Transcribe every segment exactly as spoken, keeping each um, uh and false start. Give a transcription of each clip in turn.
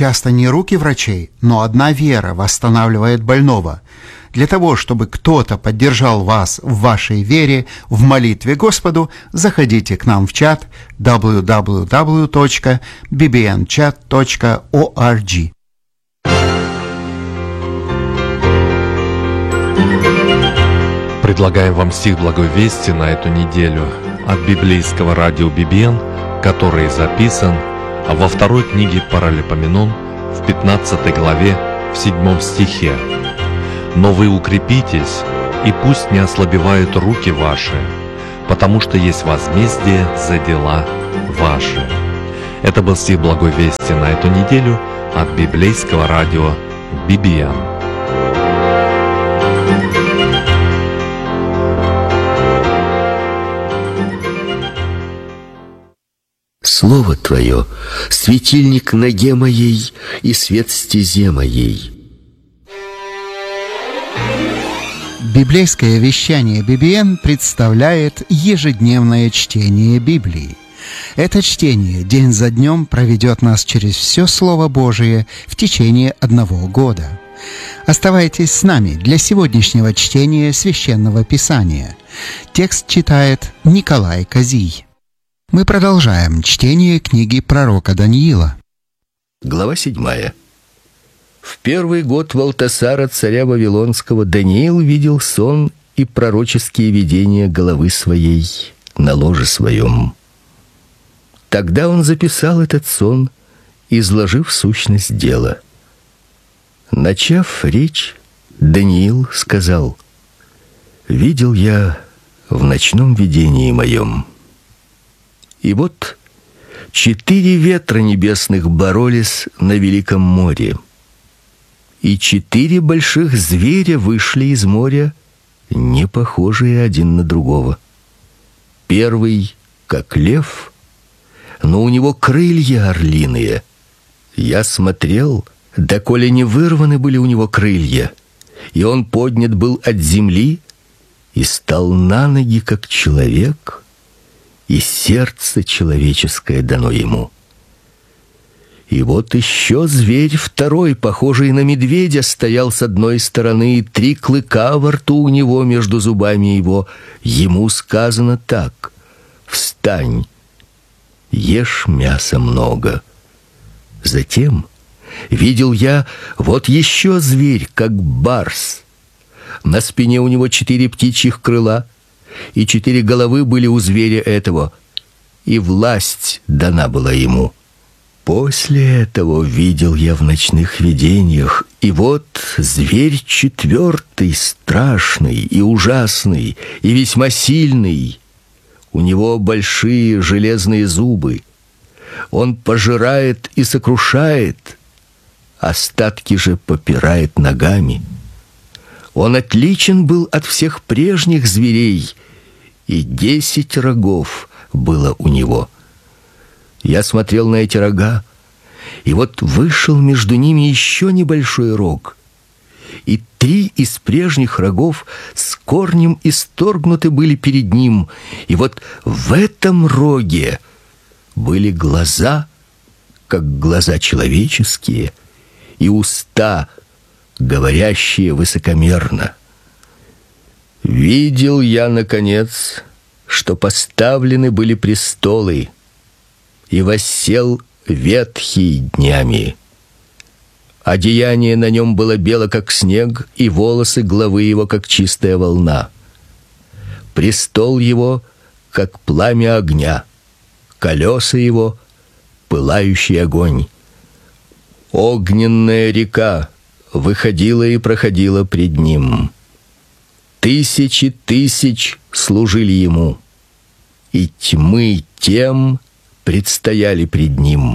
часто не руки врачей, но одна вера восстанавливает больного. Для того, чтобы кто-то поддержал вас в вашей вере, в молитве Господу, заходите к нам в чат дабл ю дабл ю дабл ю точка би би эн чат точка орг. Предлагаем вам стих Благой Вести на эту неделю от библейского радио би би эн, который записан во второй книге Паралипоменон в пятнадцатой главе в седьмом стихе. «Но вы укрепитесь, и пусть не ослабевают руки ваши, потому что есть возмездие за дела ваши». Это был стих Благой Вести на эту неделю от библейского радио би би эн. Слово Твое — светильник ноге моей и свет стезе моей. Библейское вещание би би эн представляет ежедневное чтение Библии. Это чтение день за днем проведет нас через все Слово Божие в течение одного года. Оставайтесь с нами для сегодняшнего чтения Священного Писания. Текст читает Николай Козий. Мы продолжаем чтение книги пророка Даниила. Глава седьмая. В первый год Валтасара, царя Вавилонского, Даниил видел сон и пророческие видения головы своей на ложе своем. Тогда он записал этот сон, изложив сущность дела. Начав речь, Даниил сказал: «Видел я в ночном видении моем, и вот четыре ветра небесных боролись на великом море, и четыре больших зверя вышли из моря, не похожие один на другого. Первый, как лев, но у него крылья орлиные. Я смотрел, доколе не вырваны были у него крылья, и он поднят был от земли и стал на ноги, как человек, и сердце человеческое дано ему. И вот еще зверь второй, похожий на медведя, стоял с одной стороны, и три клыка во рту у него между зубами его. Ему сказано так: «Встань, ешь мяса много». Затем видел я вот еще зверь, как барс. На спине у него четыре птичьих крыла, и четыре головы были у зверя этого, и власть дана была ему. После этого видел я в ночных видениях, и вот зверь четвертый, страшный и ужасный, и весьма сильный. У него большие железные зубы. Он пожирает и сокрушает, остатки же попирает ногами. Он отличен был от всех прежних зверей, и десять рогов было у него. Я смотрел на эти рога, и вот вышел между ними еще небольшой рог, и три из прежних рогов с корнем исторгнуты были перед ним, и вот в этом роге были глаза, как глаза человеческие, и уста, говорящие высокомерно. Видел я, наконец, что поставлены были престолы, и воссел ветхий днями. Одеяние на нем было бело, как снег, и волосы главы его, как чистая волна. Престол его, как пламя огня, колеса его, пылающий огонь. Огненная река выходила и проходила пред ним. Тысячи тысяч служили ему, и тьмы тем предстояли пред ним.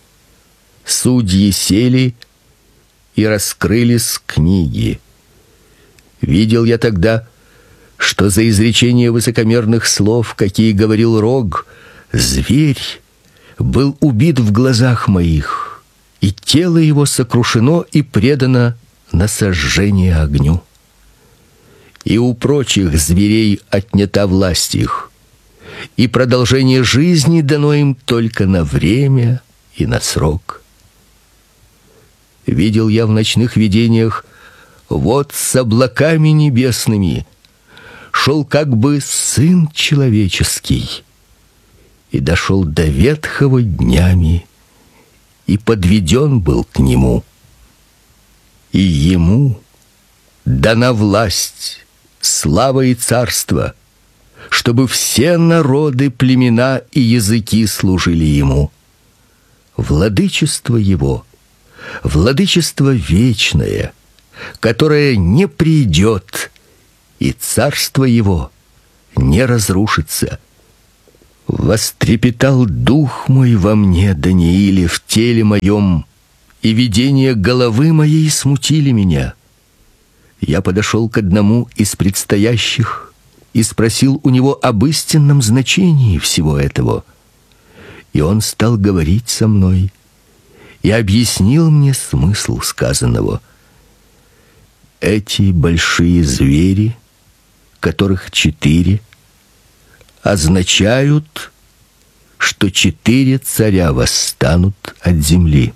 Судьи сели и раскрылись книги. Видел я тогда, что за изречение высокомерных слов, какие говорил рог, зверь был убит в глазах моих, и тело его сокрушено и предано на сожжение огню. И у прочих зверей отнята власть их, и продолжение жизни дано им только на время и на срок. видел я в ночных видениях, вот с облаками небесными шел как бы Сын Человеческий, и дошел до ветхого днями, и подведен был к Нему. И Ему дана власть, слава и царство, чтобы все народы, племена и языки служили Ему. Владычество Его, владычество вечное, которое не придет, и царство Его не разрушится. Вострепетал дух мой во мне, Данииле, в теле моем, и видения головы моей смутили меня. Я подошел к одному из предстоящих и спросил у него об истинном значении всего этого. И он стал говорить со мной и объяснил мне смысл сказанного. Эти большие звери, которых четыре, означают, что четыре царя восстанут от земли.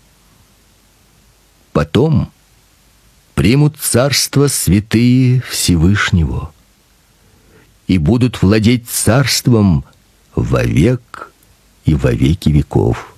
Потом примут царство святые Всевышнего и будут владеть царством вовек и во веки веков.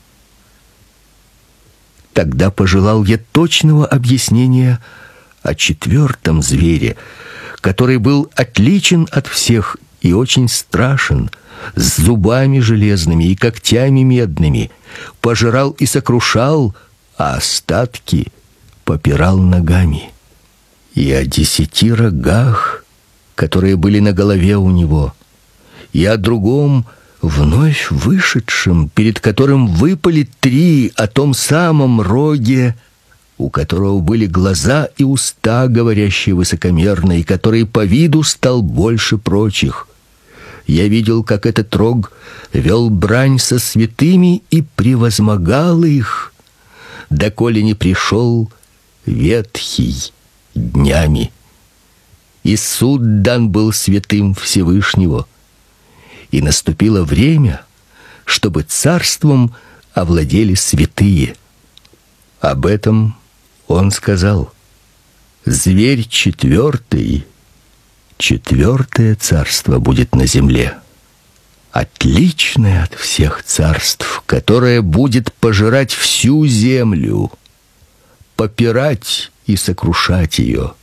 Тогда пожелал я точного объяснения о четвертом звере, который был отличен от всех и очень страшен, с зубами железными и когтями медными, пожирал и сокрушал, а остатки попирал ногами. И о десяти рогах, которые были на голове у него, и о другом, вновь вышедшем, перед которым выпали три, о том самом роге, у которого были глаза и уста, говорящие высокомерно, и который по виду стал больше прочих. Я видел, как этот рог вел брань со святыми и превозмогал их, доколе не пришел ветхий днями. И суд дан был святым Всевышнего, и наступило время, чтобы царством овладели святые. Об этом он сказал: зверь четвертый, четвертое царство будет на земле, отличное от всех царств, которое будет пожирать всю землю, попирать и сокрушать ее.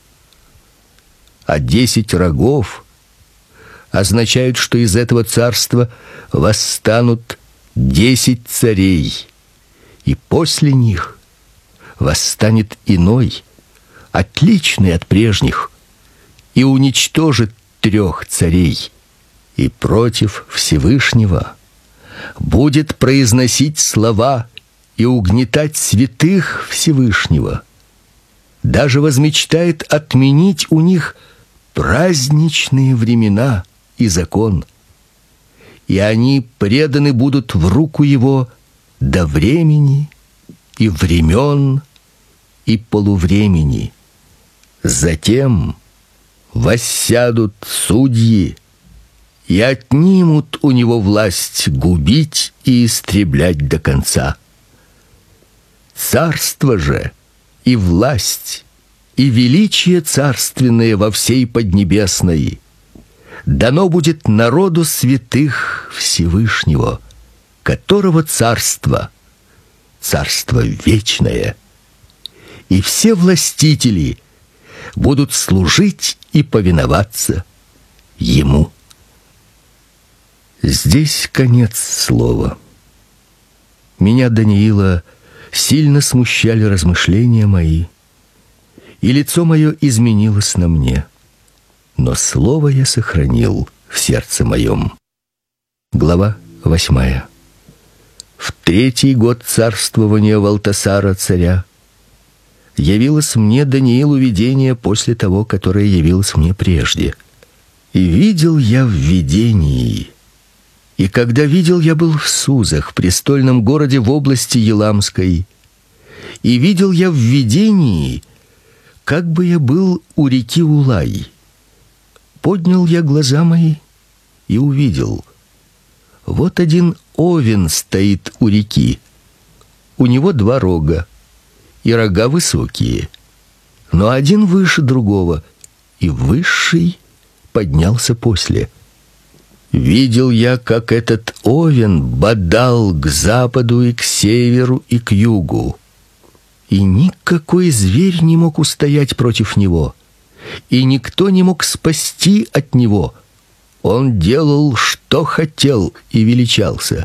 А десять рогов означают, что из этого царства восстанут десять царей, и после них восстанет иной, отличный от прежних, и уничтожит трех царей, и против Всевышнего будет произносить слова и угнетать святых Всевышнего, даже возмечтает отменить у них праздничные времена и закон, и они преданы будут в руку его до времени и времен и полувремени. Затем воссядут судьи и отнимут у него власть губить и истреблять до конца. Царство же и власть и величие царственное во всей Поднебесной дано будет народу святых Всевышнего, которого царство — царство вечное, и все властители будут служить и повиноваться Ему. Здесь конец слова. Меня, Даниила, сильно смущали размышления мои, и лицо мое изменилось на мне, но слово я сохранил в сердце моем. Глава восьмая. В третий год царствования Валтасара царя явилось мне, Даниилу, видение после того, которое явилось мне прежде. И видел я в видении, и когда видел, я был в Сузах, престольном городе в области Еламской, и видел я в видении, как бы я был у реки Улай. Поднял я глаза мои и увидел: вот один овен стоит у реки, у него два рога, и рога высокие, но один выше другого, и высший поднялся после. Видел я, как этот овен бодал к западу и к северу и к югу, и никакой зверь не мог устоять против него, и никто не мог спасти от него. Он делал, что хотел, и величался.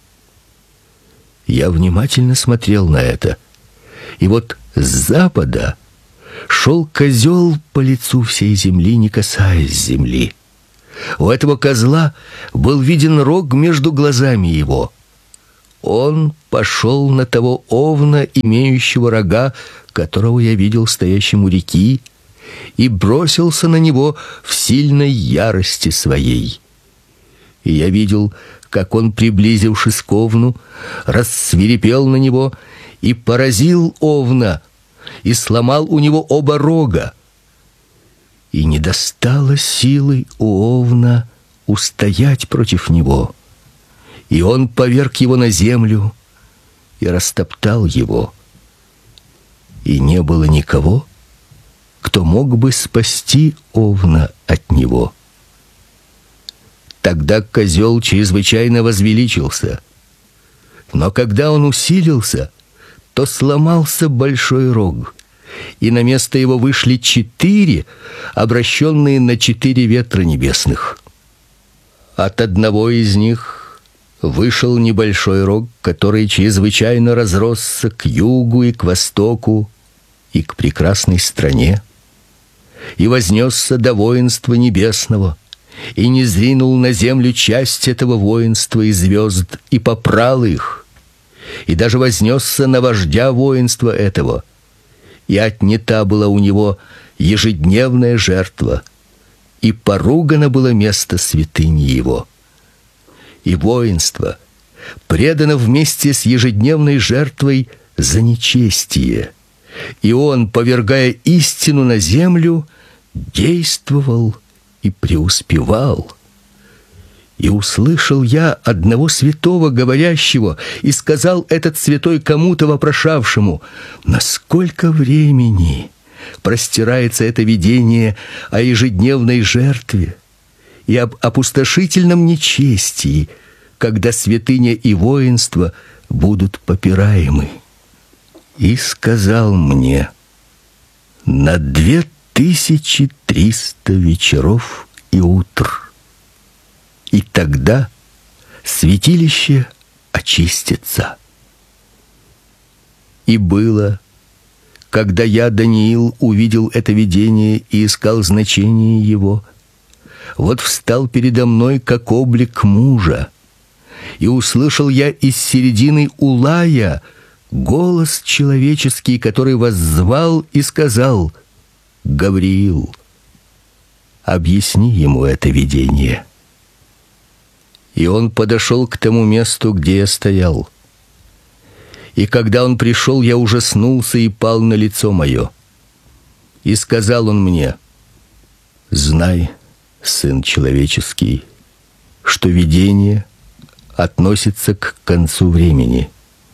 Я внимательно смотрел на это, и вот с запада шел козел по лицу всей земли, не касаясь земли. У этого козла был виден рог между глазами его. Он пошел на того овна, имеющего рога, которого я видел стоящим у реки, и бросился на него в сильной ярости своей. И я видел, как он, приблизившись к овну, рассвирепел на него и поразил овна, и сломал у него оба рога. И не достало силы у овна устоять против него. И он поверг его на землю и растоптал его. И не было никого, кто мог бы спасти овна от него. Тогда козел чрезвычайно возвеличился. Но когда он усилился, то сломался большой рог, и на место его вышли четыре, обращенные на четыре ветра небесных. От одного из них вышел небольшой рог, который чрезвычайно разросся к югу и к востоку и к прекрасной стране, и вознесся до воинства небесного, и низвинул на землю часть этого воинства и звезд, и попрал их, и даже вознесся на вождя воинства этого, и отнята была у него ежедневная жертва, и поругано было место святыни его. И воинство предано вместе с ежедневной жертвой за нечестие, и он, повергая истину на землю, действовал и преуспевал. И услышал я одного святого, говорящего, и сказал этот святой кому-то вопрошавшему: насколько времени простирается это видение о ежедневной жертве и об опустошительном нечестии, когда святыня и воинство будут попираемы? И сказал мне: на две тысячи триста вечеров и утр. И тогда святилище очистится. И было, когда я, Даниил, увидел это видение и искал значение его, вот встал передо мной как облик мужа, и услышал я из середины Улая голос человеческий, который воззвал и сказал: Гавриил, объясни ему это видение. И он подошел к тому месту, где я стоял. И когда он пришел, я ужаснулся и пал на лицо мое. И сказал он мне: знай, сын человеческий, что видение относится к концу времени.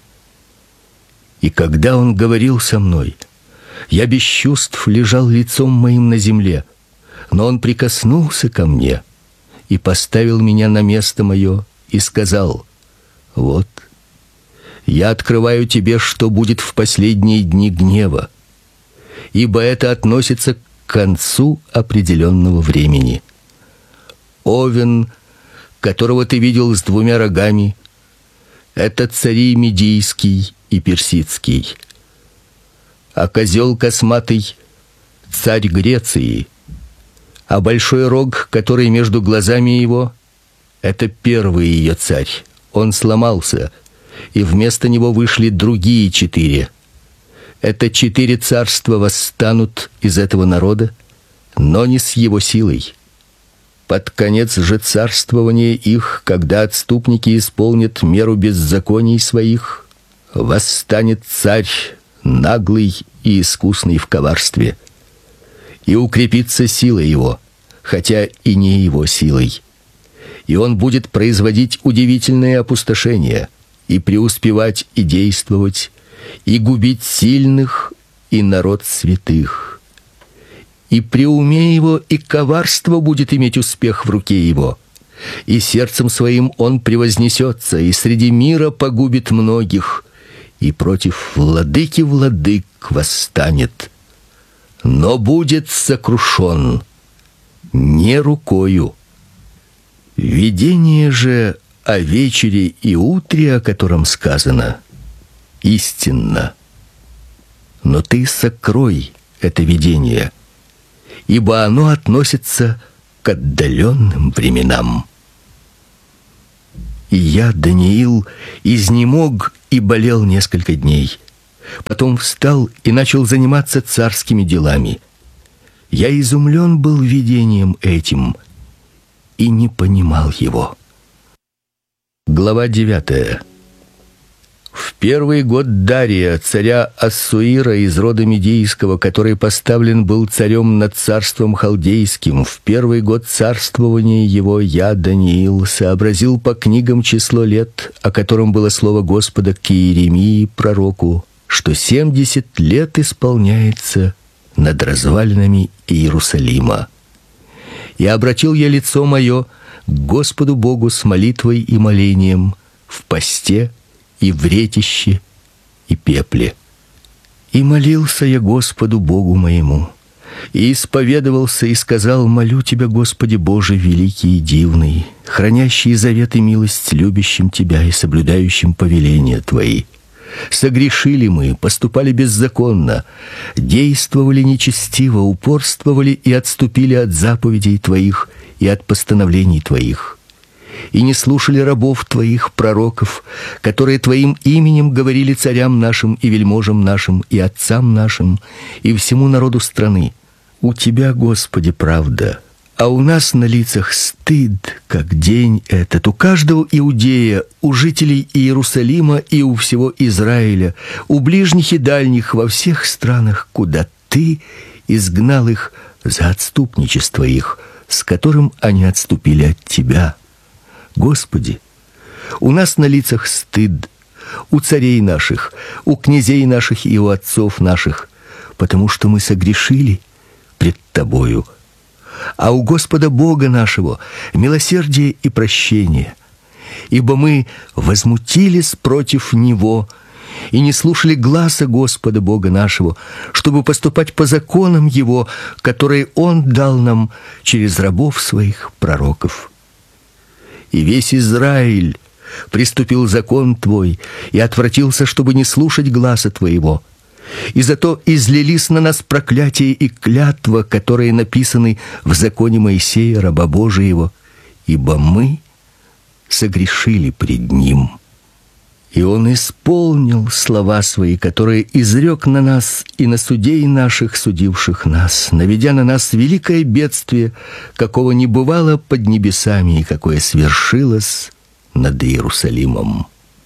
И когда он говорил со мной, я без чувств лежал лицом моим на земле, но он прикоснулся ко мне и поставил меня на место мое и сказал: вот, я открываю тебе, что будет в последние дни гнева, ибо это относится к концу определенного времени. Овен, которого ты видел с двумя рогами, это цари Медийский и Персидский, а козел косматый — царь Греции, а большой рог, который между глазами его, это первый ее царь. Он сломался, и вместо него вышли другие четыре. Это четыре царства восстанут из этого народа, но не с его силой. Под конец же царствования их, когда отступники исполнят меру беззаконий своих, восстанет царь наглый и искусный в коварстве, и укрепится сила его, хотя и не его силой. И он будет производить удивительные опустошения, и преуспевать, и действовать, и губить сильных, и народ святых. И при уме его и коварство будет иметь успех в руке его, и сердцем своим он превознесется, и среди мира погубит многих, и против владыки владык восстанет, но будет сокрушен не рукою. Видение же о вечере и утре, о котором сказано, истинно. Но ты сокрой это видение, ибо оно относится к отдаленным временам. И я, Даниил, изнемог и болел несколько дней. Потом встал и начал заниматься царскими делами. Я изумлен был видением этим и не понимал его. Глава девятая. В первый год Дария, царя Ассуира из рода Медийского, который поставлен был царем над царством халдейским, в первый год царствования его я, Даниил, сообразил по книгам число лет, о котором было слово Господа к Иеремии пророку, что семьдесят лет исполняется над развалинами Иерусалима. И обратил я лицо мое к Господу Богу с молитвой и молением в посте и в ретище, и пепле. И молился я Господу Богу моему, и исповедовался, и сказал: молю Тебя, Господи Боже, великий и дивный, хранящий завет и милость любящим Тебя и соблюдающим повеления Твои. Согрешили мы, поступали беззаконно, действовали нечестиво, упорствовали и отступили от заповедей Твоих и от постановлений Твоих. И не слушали рабов Твоих, пророков, которые Твоим именем говорили царям нашим и вельможам нашим и отцам нашим и всему народу страны: у Тебя, Господи, правда, а у нас на лицах стыд, как день этот, у каждого иудея, у жителей Иерусалима и у всего Израиля, у ближних и дальних, во всех странах, куда Ты изгнал их за отступничество их, с которым они отступили от Тебя. Господи, у нас на лицах стыд, у царей наших, у князей наших и у отцов наших, потому что мы согрешили пред Тобою. А у Господа Бога нашего милосердие и прощение, ибо мы возмутились против Него и не слушали гласа Господа Бога нашего, чтобы поступать по законам Его, которые Он дал нам через рабов Своих пророков. И весь Израиль приступил закон Твой и отвратился, чтобы не слушать гласа Твоего. И зато излились на нас проклятие и клятва, которые написаны в законе Моисея, раба Божиего, ибо мы согрешили пред Ним. И Он исполнил слова Свои, которые изрек на нас и на судей наших, судивших нас, наведя на нас великое бедствие, какого не бывало под небесами и какое свершилось над Иерусалимом.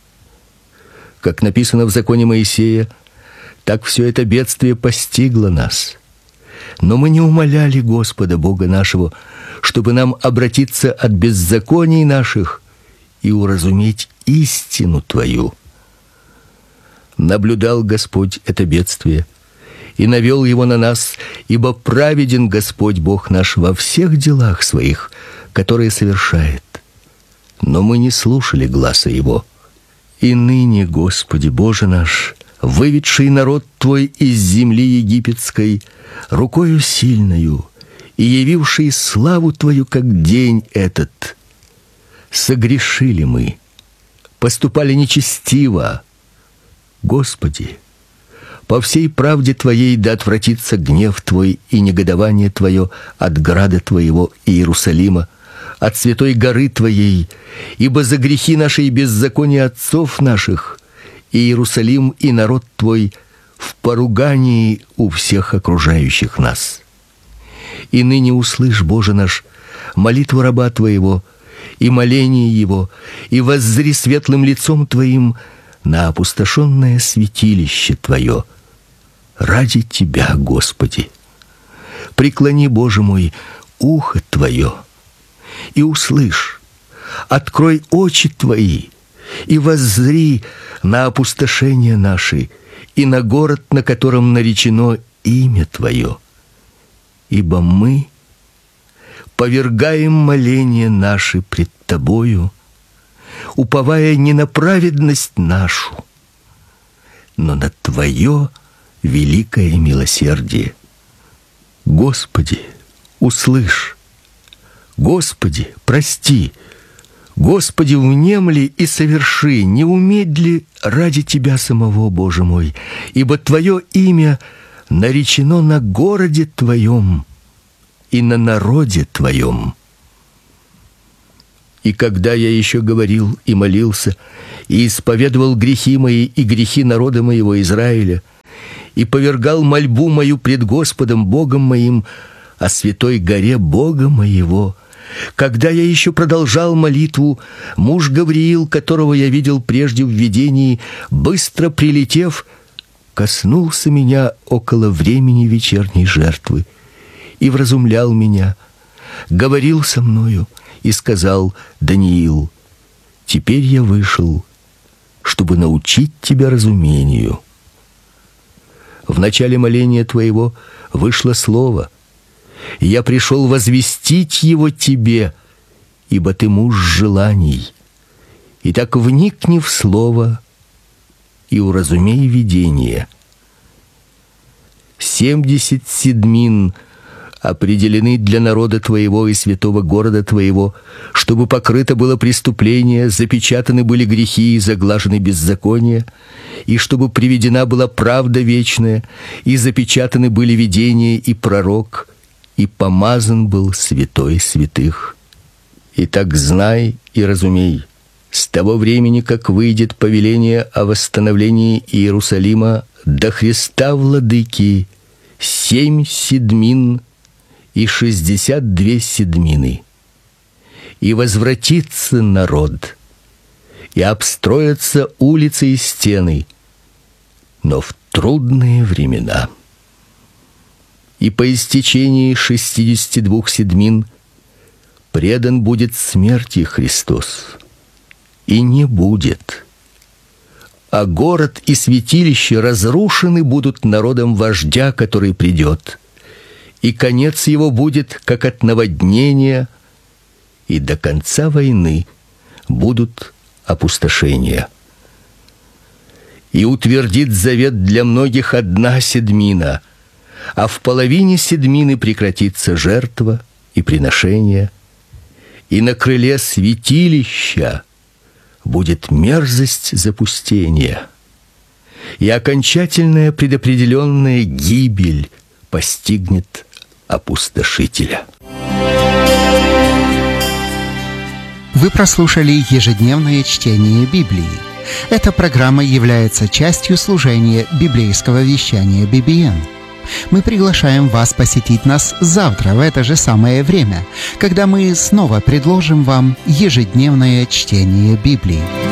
Как написано в законе Моисея, так все это бедствие постигло нас. Но мы не умоляли Господа Бога нашего, чтобы нам обратиться от беззаконий наших и уразуметь истину Твою. Наблюдал Господь это бедствие и навел его на нас, ибо праведен Господь Бог наш во всех делах Своих, которые совершает. Но мы не слушали гласа Его. И ныне, Господи Боже наш, выведший народ Твой из земли египетской рукою сильною и явивший славу Твою, как день этот, согрешили мы, поступали нечестиво. Господи, по всей правде Твоей да отвратится гнев Твой и негодование Твое от града Твоего Иерусалима, от святой горы Твоей, ибо за грехи наши и беззакония отцов наших Иерусалим и народ Твой в поругании у всех окружающих нас. И ныне услышь, Боже наш, молитву раба Твоего и моление его, и воззри светлым лицом Твоим на опустошенное святилище Твое. Ради Тебя, Господи, преклони, Боже мой, ухо Твое и услышь, открой очи Твои и воззри на опустошение наши и на город, на котором наречено имя Твое. Ибо мы повергаем моления наши пред Тобою, уповая не на праведность нашу, но на Твое великое милосердие. Господи, услышь! Господи, прости! Господи, внемли и соверши, не умедли ради Тебя самого, Боже мой, ибо Твое имя наречено на городе Твоем и на народе Твоем. И когда я еще говорил и молился, и исповедовал грехи мои и грехи народа моего Израиля, и повергал мольбу мою пред Господом Богом моим о святой горе Бога моего, когда я еще продолжал молитву, муж Гавриил, которого я видел прежде в видении, быстро прилетев, коснулся меня около времени вечерней жертвы и вразумлял меня, говорил со мною и сказал: Даниил, теперь я вышел, чтобы научить тебя разумению. В начале моления твоего вышло слово. Я пришел возвестить его тебе, ибо ты муж желаний. Итак, вникни в слово и уразумей видение. Семьдесят седмин определены для народа твоего и святого города твоего, чтобы покрыто было преступление, запечатаны были грехи и заглажены беззакония, и чтобы приведена была правда вечная, и запечатаны были видения и пророк, и помазан был святой святых. Итак, знай и разумей, с того времени, как выйдет повеление о восстановлении Иерусалима до Христа Владыки, семь седмин и шестьдесят две седмины, и возвратится народ, и обстроятся улицы и стены, но в трудные времена. И по истечении шестидесяти двух седмин предан будет смерти Христос, и не будет. А город и святилище разрушены будут народом вождя, который придет, и конец его будет, как от наводнения, и до конца войны будут опустошения. И утвердит завет для многих одна седмина, а в половине седмины прекратится жертва и приношение, и на крыле святилища будет мерзость запустения, и окончательная предопределенная гибель постигнет опустошителя. Вы прослушали ежедневное чтение Библии. Эта программа является частью служения библейского вещания би би эн. Мы приглашаем вас посетить нас завтра в это же самое время, когда мы снова предложим вам ежедневное чтение Библии.